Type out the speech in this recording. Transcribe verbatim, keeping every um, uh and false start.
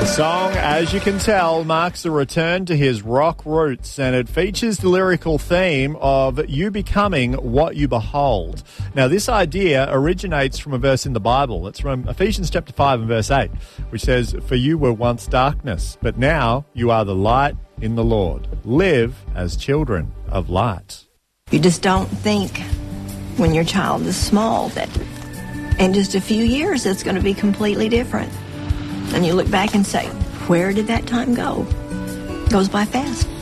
The song, as you can tell, marks a return to his rock roots, and it features the lyrical theme of you becoming what you behold. Now, this idea originates from a verse in the Bible. It's from Ephesians chapter five and verse eight, which says, "For you were once darkness, but now you are the light in the Lord. Live as children of light." You just don't think when your child is small that in just a few years it's going to be completely different. And you look back and say, where did that time go? It goes by fast.